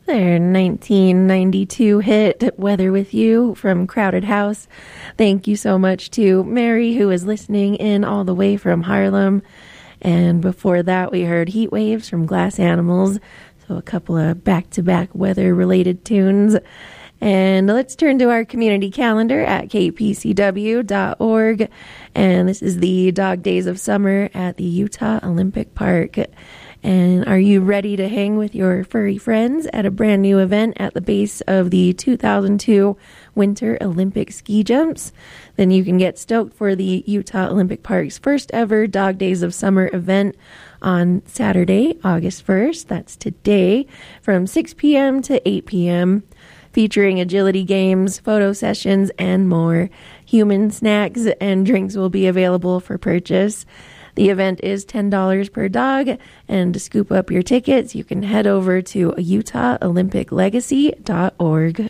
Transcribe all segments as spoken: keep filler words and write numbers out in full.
Their nineteen ninety-two hit, Weather With You, from Crowded House. Thank you so much to Mary, who is listening in all the way from Harlem. And before that, we heard Heat Waves from Glass Animals. So a couple of back-to-back weather-related tunes. And let's turn to our community calendar at k p c w dot org. And this is the Dog Days of Summer at the Utah Olympic Park. And are you ready to hang with your furry friends at a brand new event at the base of the two thousand two Winter Olympic Ski Jumps? Then you can get stoked for the Utah Olympic Park's first ever Dog Days of Summer event on Saturday, August first. That's today, from six p.m. to eight p.m., featuring agility games, photo sessions, and more. Human snacks and drinks will be available for purchase. The event is ten dollars per dog, and to scoop up your tickets, you can head over to utah olympic legacy dot org.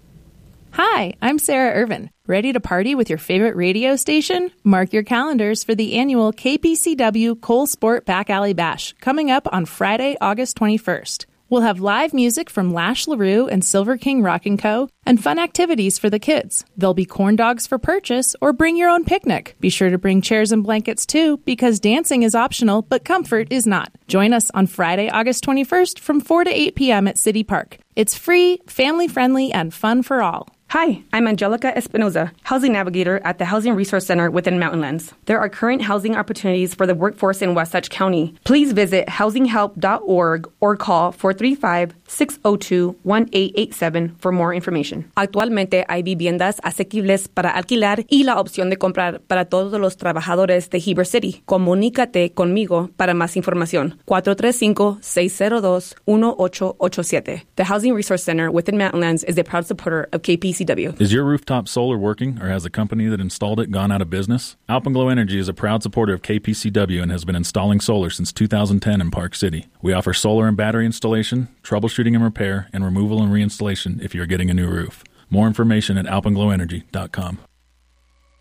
Hi, I'm Sarah Irvin. Ready to party with your favorite radio station? Mark your calendars for the annual K P C W Cole Sport Back Alley Bash, coming up on Friday, August twenty-first. We'll have live music from Lash LaRue and Silver King Rock and Co. and fun activities for the kids. There'll be corn dogs for purchase or bring your own picnic. Be sure to bring chairs and blankets too, because dancing is optional, but comfort is not. Join us on Friday, August twenty-first from four to eight p.m. at City Park. It's free, family-friendly, and fun for all. Hi, I'm Angelica Espinoza, Housing Navigator at the Housing Resource Center within Mountainlands. There are current housing opportunities for the workforce in Wasatch County. Please visit housing help dot org or call four three five, six zero two, one eight eight seven for more information. Actualmente hay viviendas asequibles para alquilar y la opción de comprar para todos los trabajadores de Heber City. Comunícate conmigo para más información. cuatro tres cinco, seis cero dos, uno ocho ocho siete. The Housing Resource Center within Mountainlands is a proud supporter of K P C W. Is your rooftop solar working, or has the company that installed it gone out of business? Alpenglow Energy is a proud supporter of K P C W and has been installing solar since two thousand ten in Park City. We offer solar and battery installation, troubleshooting and repair, and removal and reinstallation if you're getting a new roof. More information at alpenglow energy dot com.